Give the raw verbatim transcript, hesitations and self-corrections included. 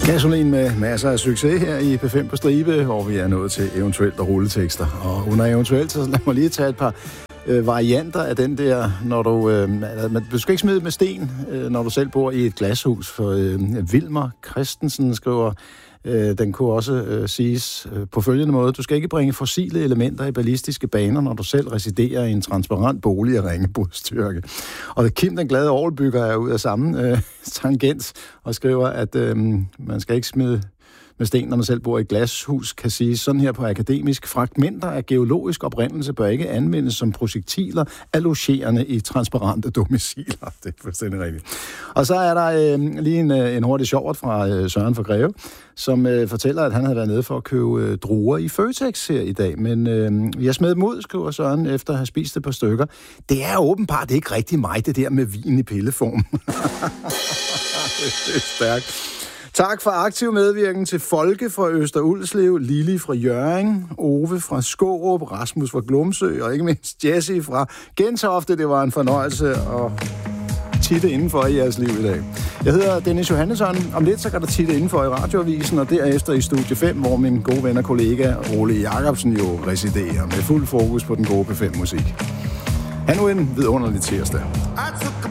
Gasolin med masser af succes her i P fem på stribe, hvor vi er nået til eventuelt og rulletekster. Og under eventuelt, så lad mig lige tage et par øh, varianter af den der, når du... Øh, du skal ikke smide med sten, øh, når du selv bor i et glashus, for øh, Wilmer Christensen skriver... Den kunne også øh, siges øh, på følgende måde. Du skal ikke bringe fossile elementer i ballistiske baner, når du selv residerer i en transparent bolig af ringe budstyrke. Og Kim, den glade orgelbygger, er ud af samme øh, tangent og skriver, at øh, man skal ikke smide med sten, når man selv bor i et glashus, kan sige sådan her på akademisk. Fragmenter af geologisk oprindelse bør ikke anvendes som projektiler allogerende i transparente domiciler. Det er fuldstændig rigtigt. Og så er der øh, lige en, en hurtig sjovt fra øh, Søren fra Greve, som øh, fortæller, at han havde været nede for at købe øh, druer i Føtex her i dag. Men øh, jeg smed dem ud, skriver Søren, efter at have spist et par stykker. Det er åbenbart ikke rigtig mig, det der med vin i pilleform. Det er stærkt. Tak for aktiv medvirken til Folke fra Øster Ulslev, Lili fra Hjørring, Ove fra Skårup, Rasmus fra Glumsø og ikke mindst Jesse fra Gentofte. Det var en fornøjelse at titte indenfor i jeres liv i dag. Jeg hedder Dennis Johannesson. Om lidt så kan der titte indenfor i Radioavisen, og derefter i Studie fem, hvor min gode ven og kollega Ole Jacobsen jo residerer med fuld fokus på den gode P fem musik. Ha' nu en vidunderlig tirsdag.